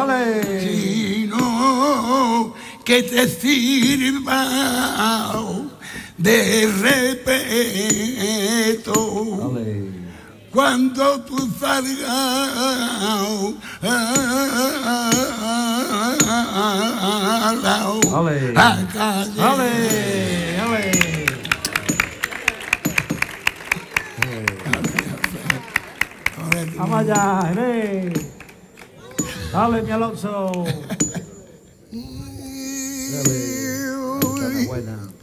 Ale. Sino que te sirva de respeto. Ale. Cuando tú salgas Ale. a calle. Ale. Ale. Vamos allá, dale, mi Alonso. Dale. Buena.